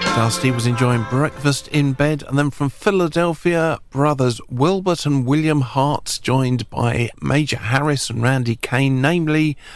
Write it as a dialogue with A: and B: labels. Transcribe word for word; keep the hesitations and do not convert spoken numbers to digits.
A: Dusty was enjoying Breakfast in Bed, and then from Philadelphia, brothers Wilbert and William Hart, joined by Major Harris and Randy Kane, namely